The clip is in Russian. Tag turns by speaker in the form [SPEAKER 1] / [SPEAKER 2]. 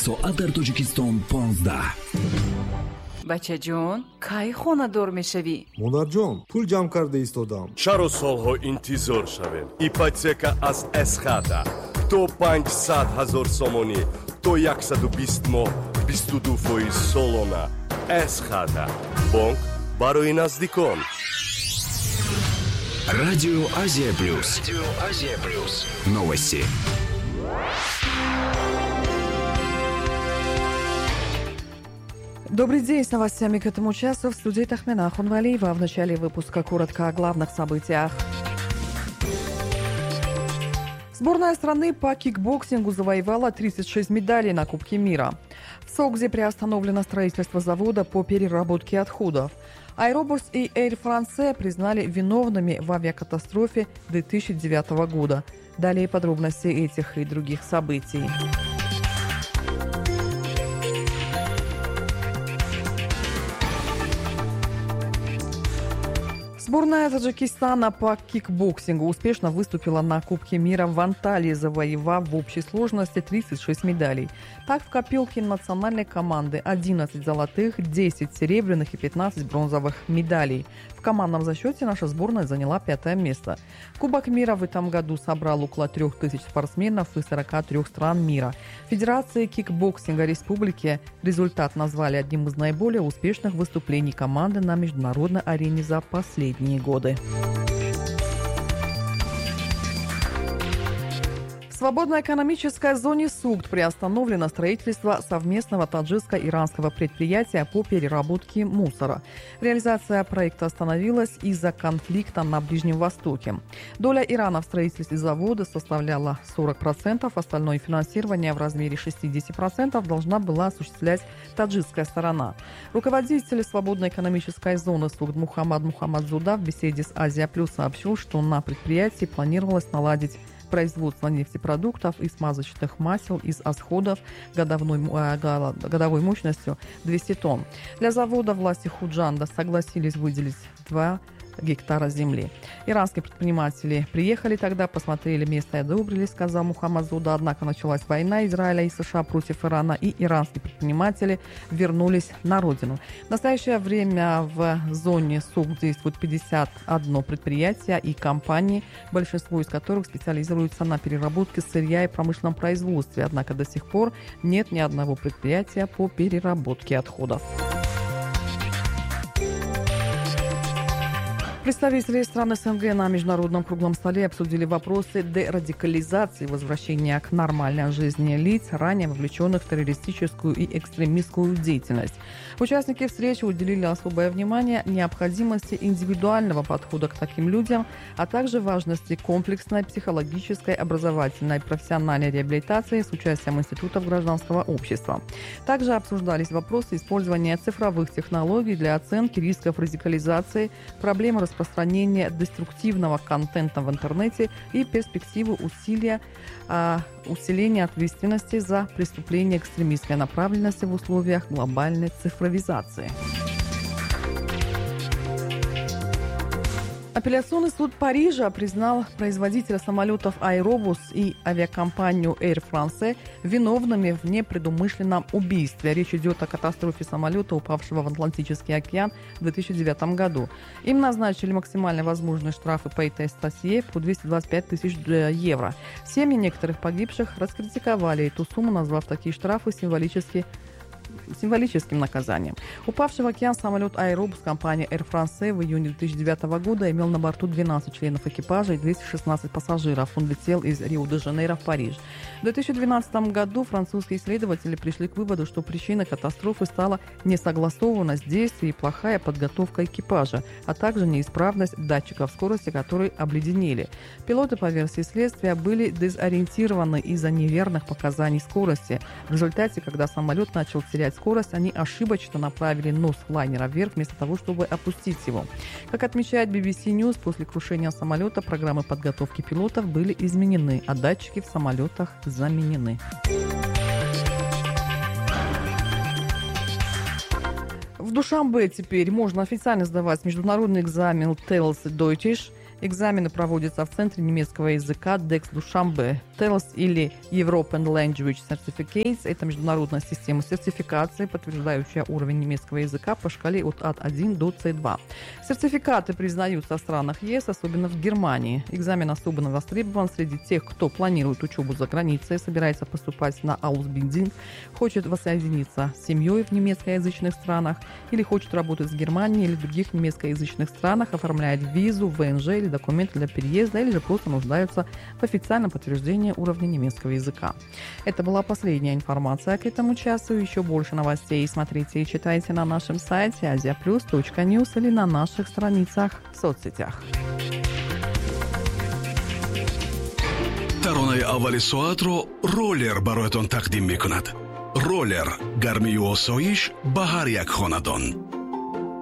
[SPEAKER 1] соат дар Тоҷикистон 15.
[SPEAKER 2] бачаҷон, кай хонадор мешавӣ?
[SPEAKER 3] модарҷон, пул ҷамъ карда истодам.
[SPEAKER 4] чаро солҳо интизор шавем? ипотека аз эсхата то 500 000 сомонӣ то 120 моҳ 22% солона. эсхата бонк барои наздикон.
[SPEAKER 1] Радио Азия Плюс. Новости.
[SPEAKER 5] Добрый день, с новостями к этому часу в студии Тахмина Хунвалиева. В начале выпуска коротко о главных событиях. Сборная страны по кикбоксингу завоевала 36 медалей на Кубке мира. В Согзе приостановлено строительство завода по переработке отходов. Аэробус и Air France признали виновными в авиакатастрофе 2009 года. Далее подробности этих и других событий. Сборная Таджикистана по кикбоксингу успешно выступила на Кубке мира в Анталии, завоевав в общей сложности 36 медалей. Так, в копилке национальной команды 11 золотых, 10 серебряных и 15 бронзовых медалей. В командном зачете наша сборная заняла 5-е место. Кубок мира в этом году собрал около 3000 спортсменов из 43 стран мира. Федерации кикбоксинга республики результат назвали одним из наиболее успешных выступлений команды на международной арене за последние годы. В свободной экономической зоне СУГД приостановлено строительство совместного таджикско-иранского предприятия по переработке мусора. Реализация проекта остановилась из-за конфликта на Ближнем Востоке. Доля Ирана в строительстве завода составляла 40%, остальное финансирование в размере 60% должна была осуществлять таджикская сторона. Руководитель свободной экономической зоны СУГД Мухаммад Зуда в беседе с Азия Плюс сообщил, что на предприятии планировалось наладить производство нефтепродуктов и смазочных масел из отходов годовой мощностью 200 тонн. Для завода власти Худжанда согласились выделить 2 гектара земли. Иранские предприниматели приехали тогда, посмотрели место и одобрили, сказал Мухаммад Зуда. Однако началась война Израиля и США против Ирана, и иранские предприниматели вернулись на родину. В настоящее время в зоне СУГД действует 51 предприятие и компании, большинство из которых специализируются на переработке сырья и промышленном производстве. Однако до сих пор нет ни одного предприятия по переработке отходов. Представители стран СНГ на международном круглом столе обсудили вопросы дерадикализации и возвращения к нормальной жизни лиц, ранее вовлеченных в террористическую и экстремистскую деятельность. Участники встречи уделили особое внимание необходимости индивидуального подхода к таким людям, а также важности комплексной психологической, образовательной и профессиональной реабилитации с участием институтов гражданского общества. Также обсуждались вопросы использования цифровых технологий для оценки рисков радикализации, проблемы распространения деструктивного контента в интернете и перспективы усиления ответственности за преступления экстремистской направленности в условиях глобальной цифровизации. Апелляционный суд Парижа признал производителя самолетов Аэробус и авиакомпанию Air France виновными в непредумышленном убийстве. Речь идет о катастрофе самолета, упавшего в Атлантический океан в 2009 году. Им назначили максимально возможные штрафы по ИТС-статье по 225 тысяч евро. Семьи некоторых погибших раскритиковали эту сумму, назвав такие штрафы символическим наказанием. Упавший в океан самолет Аэробус компании Air France в июне 2009 года имел на борту 12 членов экипажа и 216 пассажиров. Он летел из Рио-де-Жанейро в Париж. В 2012 году французские исследователи пришли к выводу, что причиной катастрофы стала несогласованность действий и плохая подготовка экипажа, а также неисправность датчиков скорости, которые обледенели. Пилоты, по версии следствия, были дезориентированы из-за неверных показаний скорости. В результате, когда самолет начал терять скорость, они ошибочно направили нос лайнера вверх, вместо того, чтобы опустить его. Как отмечает BBC News, после крушения самолета программы подготовки пилотов были изменены, а датчики в самолетах заменены. В Душанбе теперь можно официально сдавать международный экзамен TELS Deutsch. Экзамены проводятся в Центре немецкого языка DEX Душанбе. TELS или European Language Certificates – это международная система сертификации, подтверждающая уровень немецкого языка по шкале от А1 до С2. Сертификаты признаются в странах ЕС, особенно в Германии. Экзамен особенно востребован среди тех, кто планирует учебу за границей, собирается поступать на Ausbildung, хочет воссоединиться с семьей в немецкоязычных странах или хочет работать в Германии или других немецкоязычных странах, оформляет визу, ВНЖ или документы для переезда, или же просто нуждаются в официальном подтверждении уровня немецкого языка. Это была последняя информация к этому часу. Еще больше новостей смотрите и читайте на нашем сайте asiaplus.news или на наших страницах в соцсетях.
[SPEAKER 6] таронаи аввали соатро роллер бароятон тақдим мекунад. роллер гармию осоиш ба ҳар як хонадон.